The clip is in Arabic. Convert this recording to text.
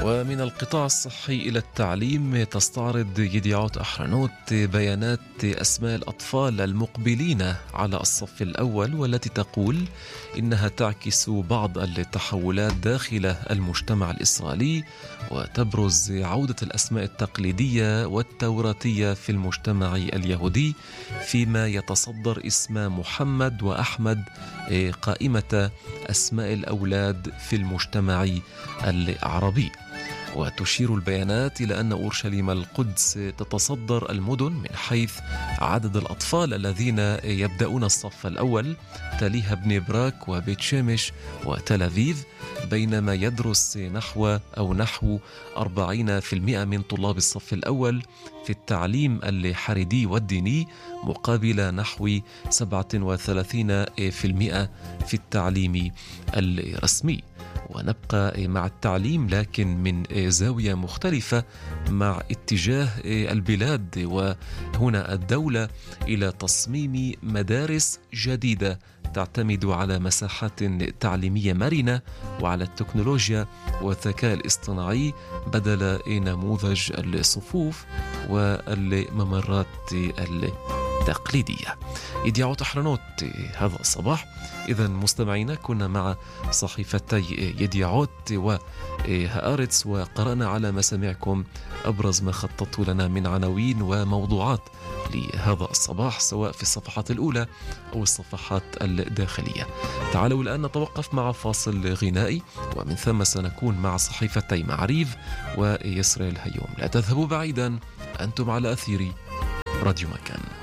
ومن القطاع الصحي إلى التعليم، تستعرض يديعوت أحرنوت بيانات أسماء الأطفال المقبلين على الصف الأول، والتي تقول إنها تعكس بعض التحولات داخل المجتمع الإسرائيلي، وتبرز عودة الأسماء التقليدية والتوراتية في المجتمع اليهودي، فيما يتصدر اسم محمد وأحمد قائمة أسماء الأولاد في المجتمع العربي. وتشير البيانات إلى أن أورشليم القدس تتصدر المدن من حيث عدد الأطفال الذين يبدأون الصف الأول، تليها بني براك وبيت شمش وتل أبيب، بينما يدرس نحو 40% من طلاب الصف الأول في التعليم الحريدي والديني، مقابل نحو 37% في التعليم الرسمي. ونبقى مع التعليم لكن من زاوية مختلفة، مع اتجاه البلاد وهنا الدولة إلى تصميم مدارس جديدة تعتمد على مساحات تعليمية مرنة وعلى التكنولوجيا والذكاء الاصطناعي بدل نموذج الصفوف والممرات التقليدية. يديعوت أحرنوت هذا الصباح. إذن مستمعينا، كنا مع صحيفتي يديعوت وهآرتس، وقرأنا على مسامعكم أبرز ما خططوا لنا من عناوين وموضوعات لهذا الصباح، سواء في الصفحات الأولى أو الصفحات الداخلية. تعالوا الآن نتوقف مع فاصل غنائي، ومن ثم سنكون مع صحيفتي معريف ويسرائيل هيوم. لا تذهبوا بعيدا، أنتم على أثير راديو مكان.